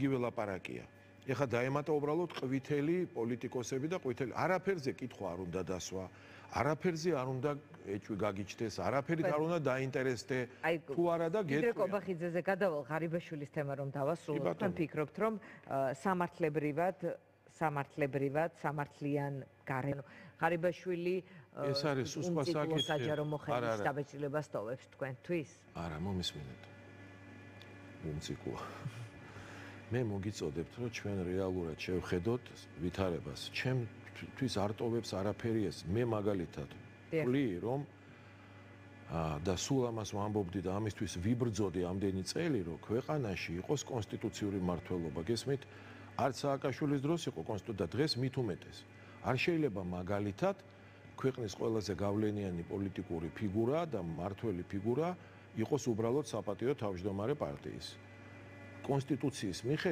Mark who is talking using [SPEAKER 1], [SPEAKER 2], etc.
[SPEAKER 1] იგივე ლაპარაკია. ეხლა დაემატა უბრალოდ ყვითელი პოლიტიკოსები და ყვითელი არაფერზე კითხვა არ უნდა დასვა. არაფერზე არ უნდა ეჭვი გაგიჩნდეს, არაფერით არ უნდა დაინტერესდე თუ არა და გეტყვია.
[SPEAKER 2] იდრე კობახიძეზე გადავალ ღარიბაშვილის თემა რომ დავასრულოთ, თან ფიქრობთ რომ სამართლებრივად სამართლიან გარემო ღარიბაშვილი
[SPEAKER 1] ეს არის სუსტ საკითხი.
[SPEAKER 2] საჯარო მოხელის დაბეჭდილებას ტოვებს თქვენთვის?
[SPEAKER 1] არა, მომისმინეთ. უმციკოა. მე მოგიწოდებთ რომ ჩვენ რეალურად შევხედოთ ვითარებას. ჩემთვის არ ტოვებს არაფერი ეს. მე მაგალითად ვთვლი რომ და სულ ამას ვამბობდი და ამისთვის ვიბრძოდი ამდენი წელი რომ ქვეყანაში იყოს კონსტიტუციური მმართველობა. გესმით? არც სააკაშვილის დროს იყო კონსტიტუცია და დღეს მით უმეტეს. არ შეიძლება მაგალითად ქვეყნის ყველაზე გავლენიანი პოლიტიკური ფიგურა და მმართველი ფიგურა იყოს უბრალოდ საპატიო თავმჯდომარე პარტიის. კონსტიტუციის მიხედვით